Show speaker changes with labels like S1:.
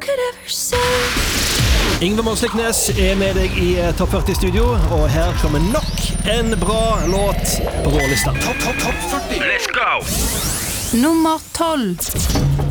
S1: could ever say.
S2: Yngve Månsliknes med deg i Topp 40-studio, og her kommer nok en bra låt på vår lista.
S3: Topp 40.
S1: Nummer 12.